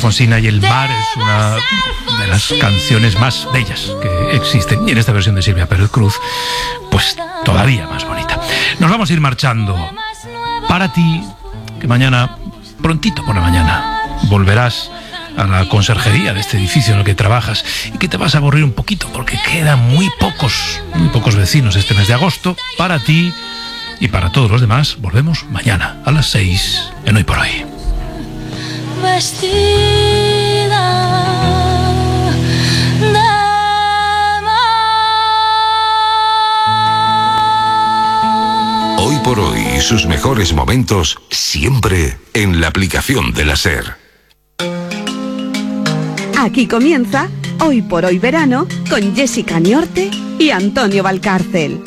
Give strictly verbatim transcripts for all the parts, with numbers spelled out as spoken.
Alfonsina y el mar es una de las canciones más bellas que existen. Y en esta versión de Silvia Pérez Cruz, pues todavía más bonita. Nos vamos a ir marchando. Para ti, que mañana, prontito por la mañana, volverás a la conserjería de este edificio en el que trabajas y que te vas a aburrir un poquito porque quedan muy pocos, muy pocos vecinos este mes de agosto. Para ti y para todos los demás, volvemos mañana a las seis en Hoy por Hoy. Vestida de amor. Hoy por Hoy y sus mejores momentos siempre en la aplicación de la SER. Aquí comienza Hoy por Hoy Verano con Jessica Niorte y Antonio Valcárcel.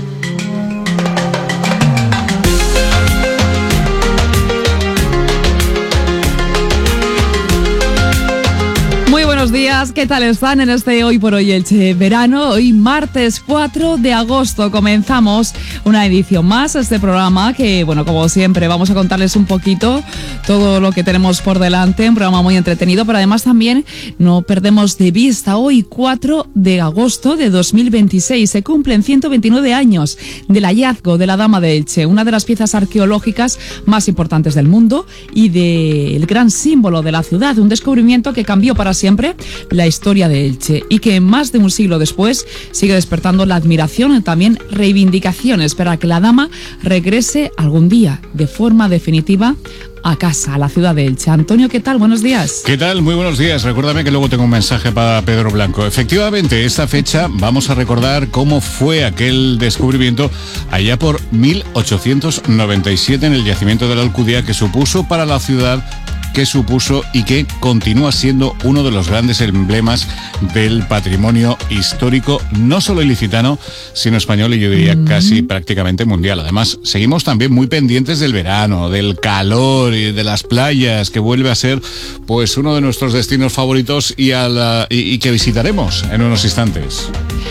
Muy buenos días, ¿qué tal están en este Hoy por Hoy Elche Verano? Hoy martes cuatro de agosto comenzamos una edición más de este programa que, bueno, como siempre vamos a contarles un poquito todo lo que tenemos por delante, un programa muy entretenido, pero además también no perdemos de vista, hoy cuatro de agosto de dos mil veintiséis se cumplen ciento veintinueve años del hallazgo de la Dama de Elche, una de las piezas arqueológicas más importantes del mundo y del gran símbolo de la ciudad, un descubrimiento que cambió para siempre la historia de Elche y que más de un siglo después sigue despertando la admiración y también reivindicaciones para que la dama regrese algún día de forma definitiva a casa, a la ciudad de Elche. Antonio, ¿qué tal? Buenos días. ¿Qué tal? Muy buenos días. Recuérdame que luego tengo un mensaje para Pedro Blanco. Efectivamente, esta fecha vamos a recordar cómo fue aquel descubrimiento allá por mil ochocientos noventa y siete en el yacimiento de la Alcudia, que supuso para la ciudad que supuso y que continúa siendo uno de los grandes emblemas del patrimonio histórico, no solo ilicitano, sino español y yo diría mm. casi prácticamente mundial. Además, seguimos también muy pendientes del verano, del calor y de las playas, que vuelve a ser pues uno de nuestros destinos favoritos y, a la, y, y que visitaremos en unos instantes.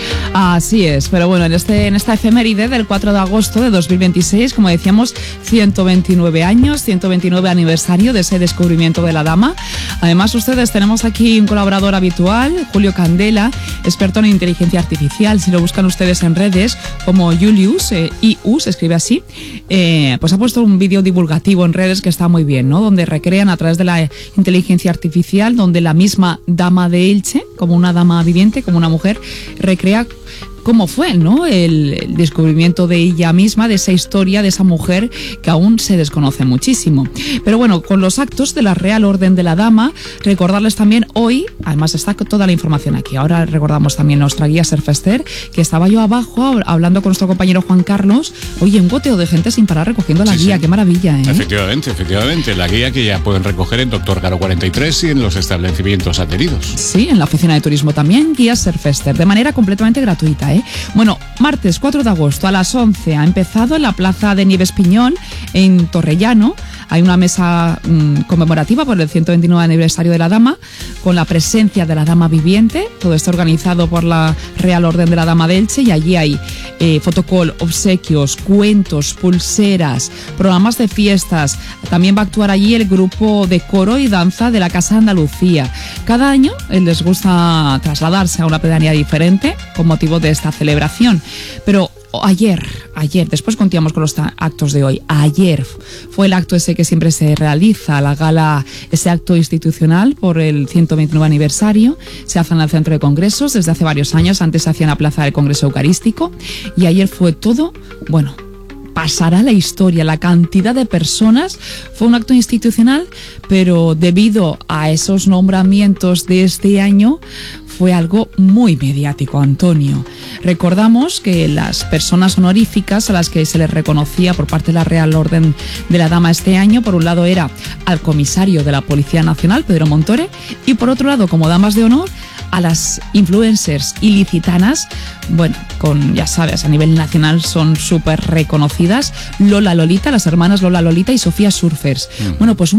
Así es, pero bueno, en, este, en esta efeméride del cuatro de agosto de dos mil veintiséis, como decíamos, ciento veintinueve años, ciento veintinueve aniversario de ese descubrimiento de la dama. Además, ustedes tenemos aquí un colaborador habitual, Julio Candela, experto en inteligencia artificial. Si lo buscan ustedes en redes como Julius, eh, I U, se escribe así, eh, pues ha puesto un vídeo divulgativo en redes que está muy bien, ¿no? Donde recrean a través de la inteligencia artificial, donde la misma Dama de Elche, como una dama viviente, como una mujer, recrea cómo fue, ¿no? El, el descubrimiento de ella misma, de esa historia, de esa mujer que aún se desconoce muchísimo. Pero bueno, con los actos de la Real Orden de la Dama, recordarles también hoy, además está toda la información aquí, ahora recordamos también nuestra guía Serfester, que estaba yo abajo hablando con nuestro compañero Juan Carlos, oye, un goteo de gente sin parar recogiendo la sí, guía, sí. Qué maravilla, ¿eh? Efectivamente, efectivamente, la guía que ya pueden recoger en Doctor Caro cuarenta y tres y en los establecimientos adheridos. Sí, en la oficina de turismo también, guía Serfester, de manera completamente gratuita, ¿eh? Bueno, martes cuatro de agosto a las once ha empezado en la plaza de Nieves Piñón, en Torrellano. Hay una mesa mmm, conmemorativa por el ciento veintinueve aniversario de la Dama, con la presencia de la Dama viviente. Todo esto organizado por la Real Orden de la Dama de Elche, y allí hay eh, fotocall, obsequios, cuentos, pulseras, programas de fiestas. También va a actuar allí el grupo de coro y danza de la Casa de Andalucía. Cada año eh, les gusta trasladarse a una pedanía diferente con motivo de esta celebración. Pero Ayer, ayer, después continuamos con los actos de hoy. Ayer fue el acto ese que siempre se realiza, la gala, ese acto institucional por el ciento veintinueve aniversario. Se hace en el Centro de Congresos desde hace varios años. Antes se hacía en la Plaza del Congreso Eucarístico. Y ayer fue todo, bueno, pasará la historia, la cantidad de personas. Fue un acto institucional, pero debido a esos nombramientos de este año, fue algo muy mediático, Antonio. Recordamos que las personas honoríficas a las que se les reconocía por parte de la Real Orden de la Dama este año, por un lado era al comisario de la Policía Nacional, Pedro Montore, y por otro lado, como damas de honor, a las influencers ilicitanas, bueno, con, ya sabes, a nivel nacional son súper reconocidas, Lola Lolita, las hermanas Lola Lolita y Sofía Surfers. Mm. Bueno, pues una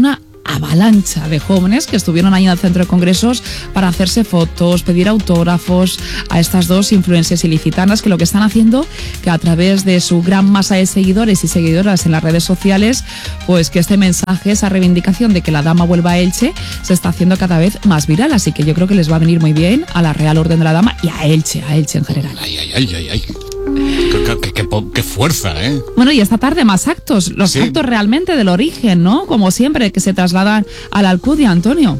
avalancha de jóvenes que estuvieron ahí en el centro de congresos para hacerse fotos, pedir autógrafos a estas dos influencers ilicitanas, que lo que están haciendo, que a través de su gran masa de seguidores y seguidoras en las redes sociales, pues que este mensaje, esa reivindicación de que la dama vuelva a Elche, se está haciendo cada vez más viral. Así que yo creo que les va a venir muy bien a la Real Orden de la Dama y a Elche, a Elche en general. Ay, ay, ay, ay, ay. Qué, qué, qué, qué fuerza, ¿eh? Bueno, y esta tarde más actos, los Sí. actos realmente del origen, ¿no? Como siempre, que se trasladan a la Alcudia, Antonio.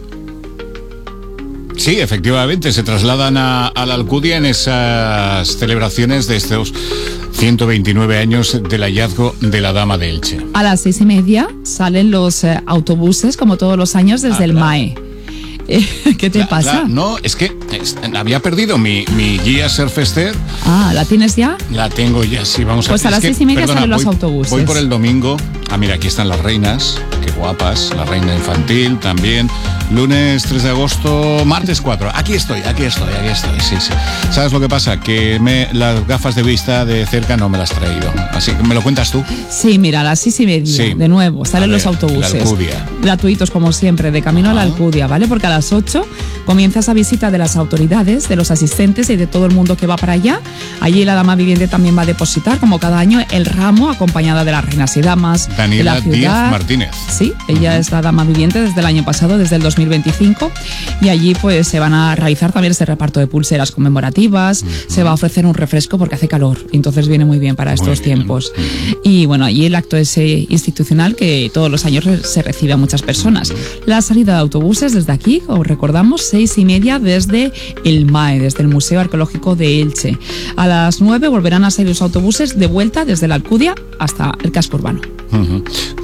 Sí, efectivamente, se trasladan a, a la Alcudia en esas celebraciones de estos ciento veintinueve años del hallazgo de la Dama de Elche. A las seis y media salen los eh, autobuses, como todos los años, desde Ah, el claro. M A E. Eh, ¿Qué te La- pasa? la- no, es que es- había perdido mi, mi guía Surfester. Ah, ¿la tienes ya? La tengo ya, sí, vamos a Pues a es las que, seis y media perdona, salen los voy- autobuses. Voy por el domingo. Ah, mira, aquí están las reinas. Qué guapas. La reina infantil también. Lunes tres de agosto, martes cuatro. Aquí estoy, aquí estoy, aquí estoy. Sí, sí. ¿Sabes lo que pasa? Que me, las gafas de vista de cerca no me las he traído. Así que me lo cuentas tú. Sí, mira, a las seis y media, Sí. de nuevo, salen A los ver, autobuses. la Alcudia. Gratuitos, como siempre, de camino a la Ajá. Alcudia, ¿vale? Porque a las ocho comienza esa visita de las autoridades, de los asistentes y de todo el mundo que va para allá. Allí la dama viviente también va a depositar, como cada año, el ramo acompañada de las reinas y damas Daniela de la ciudad. Díaz Martínez. Sí, ella es la dama viviente desde el año pasado, desde el dos mil veinticinco, y allí pues se van a realizar también ese reparto de pulseras conmemorativas, se va a ofrecer un refresco porque hace calor, entonces viene muy bien para Muy estos bien. tiempos. Y bueno, allí el acto ese institucional que todos los años re- se recibe a muchas personas. La salida de autobuses desde aquí, os recordamos, seis y media desde el M A E, desde el Museo Arqueológico de Elche. A las nueve volverán a salir los autobuses de vuelta desde la Alcudia hasta el casco urbano. Ujú.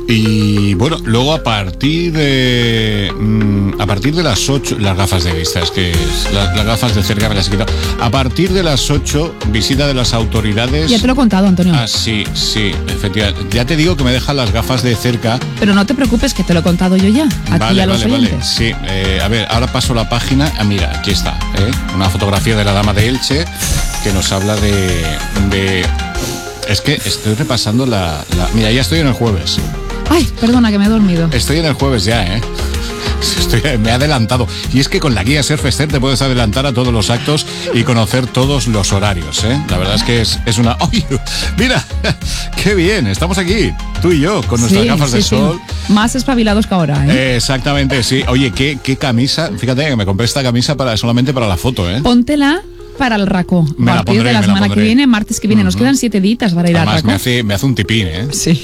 Y bueno, luego a partir de mm, a partir de las ocho, las gafas de vista, es que es- las, las gafas de cerca me las he quitado. A partir de las ocho, visita de las autoridades. Ya te lo he contado, Antonio. Ah, sí, sí, efectivamente. Ya te digo que me dejan las gafas de cerca. Pero no te preocupes, que te lo he contado yo ya, aquí Vale, a los vale, vale. oyentes. Sí, eh, a ver, ahora paso la página. Ah, mira, aquí está, ¿eh? Una fotografía de la Dama de Elche que nos habla de, de... Es que estoy repasando la, la... Mira, ya estoy en el jueves. Ay, perdona, que me he dormido. Estoy en el jueves ya, ¿eh? Estoy, me he adelantado. Y es que con la guía Surfester te puedes adelantar a todos los actos y conocer todos los horarios, ¿eh? La verdad es que es, es una... ¡Ay! Mira, qué bien, estamos aquí, tú y yo, con nuestras Sí, gafas sí, de sí. sol. Más espabilados que ahora, ¿eh? Eh, exactamente, sí. Oye, ¿qué, qué camisa? Fíjate que me compré esta camisa para solamente para la foto, ¿eh? Póntela para el raco. Me a la partir pondré, de la me la semana que pondré. viene, martes que viene. Nos Ujú. quedan siete ditas para ir al Además raco. me hace, me hace un tipín, ¿eh? Sí.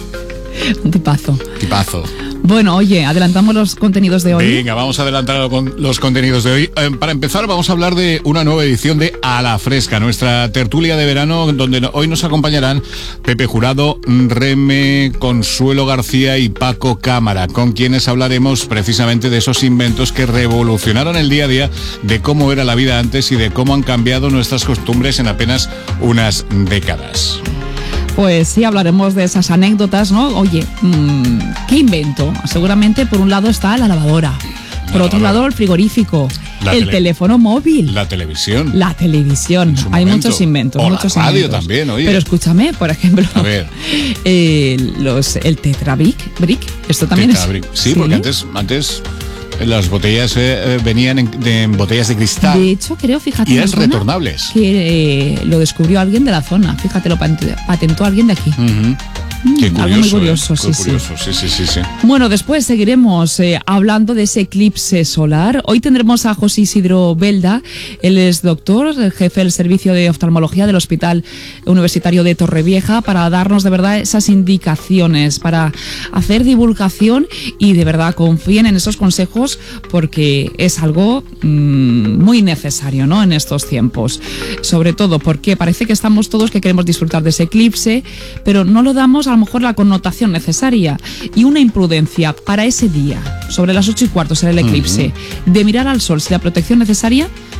Un tipazo. Tipazo. Bueno, oye, adelantamos los contenidos de hoy. Venga, vamos a adelantar con los contenidos de hoy. Eh, para empezar, vamos a hablar de una nueva edición de A la Fresca, nuestra tertulia de verano, donde no- hoy nos acompañarán Pepe Jurado, Reme, Consuelo García y Paco Cámara, con quienes hablaremos precisamente de esos inventos que revolucionaron el día a día, de cómo era la vida antes y de cómo han cambiado nuestras costumbres en apenas unas décadas. Pues sí, hablaremos de esas anécdotas, ¿no? Oye, mmm, ¿qué invento? Seguramente por un lado está la lavadora, por La otro lavadora. lado el frigorífico, La el tele- teléfono móvil. La televisión. La televisión, En su hay momento. muchos inventos, O la muchos radio inventos. también, oye. Pero escúchame, por ejemplo, A ver. eh, los, el Tetrabric, brick, esto también Tetrabric. es. Sí, porque antes, antes eh, las botellas eh, eh, venían en, de- en botellas de cristal. De hecho, creo, fíjate, Y me eran suena retornables. que eh, lo descubrió alguien de la zona. Fíjate, lo pate- patentó alguien de aquí. Ujú. Qué curioso, algo muy ¿eh? curioso, Qué sí, sí. curioso, sí, sí, sí, sí. Bueno, después seguiremos eh, hablando de ese eclipse solar. Hoy tendremos a José Isidro Belda. Él es doctor, el jefe del servicio de oftalmología del Hospital Universitario de Torrevieja, para darnos de verdad esas indicaciones, para hacer divulgación y de verdad confíen en esos consejos porque es algo mmm, muy necesario, ¿no? En estos tiempos. Sobre todo porque parece que estamos todos que queremos disfrutar de ese eclipse, pero no lo damos a lo mejor la connotación necesaria y una imprudencia para ese día, sobre las ocho y cuarto será el eclipse, de mirar al sol sin la protección necesaria,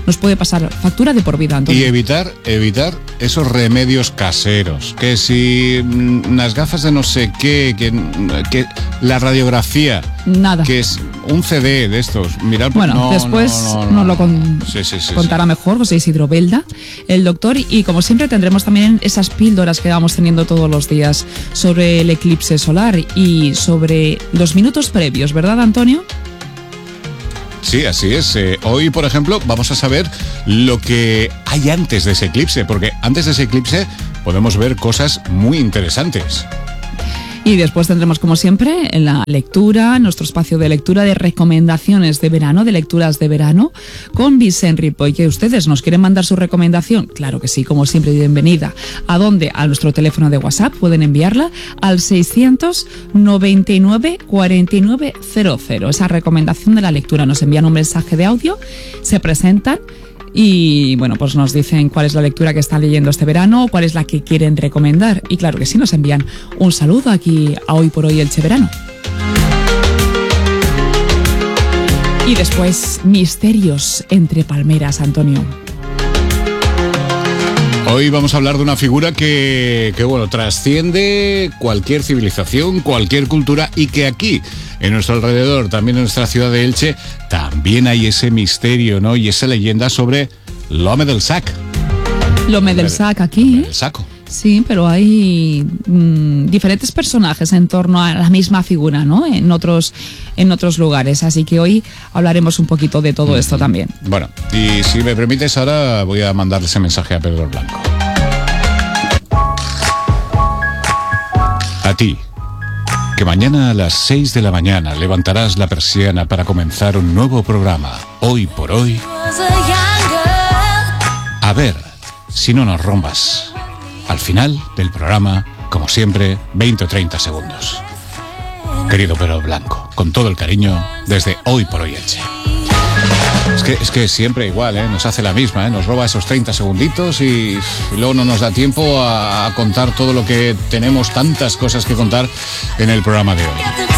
nos puede pasar factura de por vida, Antonio. Y evitar, evitar esos remedios caseros. Que si mm, las gafas de no sé qué, que, que la radiografía, Nada. que es un C D de estos. Mirar, Bueno, no, después no, no, no, nos lo con- sí, sí, sí, contará sí. mejor José Isidro Belda, el doctor, y como siempre tendremos también esas píldoras que vamos teniendo todos los días sobre el eclipse solar y sobre los minutos previos, ¿verdad, Antonio? Sí, así es. Eh, hoy, por ejemplo, vamos a saber lo que hay antes de ese eclipse, porque antes de ese eclipse podemos ver cosas muy interesantes. Y después tendremos, como siempre, en la lectura, nuestro espacio de lectura de recomendaciones de verano, de lecturas de verano, con Vicent Ripoll. Que ustedes nos quieren mandar su recomendación, claro que sí, como siempre, bienvenida. ¿A dónde? A nuestro teléfono de WhatsApp, pueden enviarla al seiscientos noventa y nueve cuarenta y nueve cero cero. Esa recomendación de la lectura. Nos envían un mensaje de audio, se presentan y, bueno, pues nos dicen cuál es la lectura que están leyendo este verano o cuál es la que quieren recomendar. Y claro que sí, nos envían un saludo aquí a Hoy por Hoy Elche Verano. Y después, misterios entre palmeras, Antonio. Hoy vamos a hablar de una figura que, que, bueno, trasciende cualquier civilización, cualquier cultura, y que aquí, en nuestro alrededor, también en nuestra ciudad de Elche, también hay ese misterio, ¿no? Y esa leyenda sobre l'Home del Sac. L'Home del Sac aquí. El saco. Sí, pero hay mmm, diferentes personajes en torno a la misma figura, ¿no? En otros, en otros lugares. Así que hoy hablaremos un poquito de todo esto también. Bueno, y si me permites, ahora voy a mandarle ese mensaje a Pedro Blanco. A ti, que mañana a las seis de la mañana levantarás la persiana para comenzar un nuevo programa, Hoy por Hoy. A ver si no nos rombas. Al final del programa, como siempre, veinte o treinta segundos. Querido Pedro Blanco, con todo el cariño, desde Hoy por Hoy Elche. Es que, es que siempre igual, ¿eh? Nos hace la misma, ¿eh? Nos roba esos treinta segunditos y, y luego no nos da tiempo a, a contar todo lo que tenemos, tantas cosas que contar en el programa de hoy.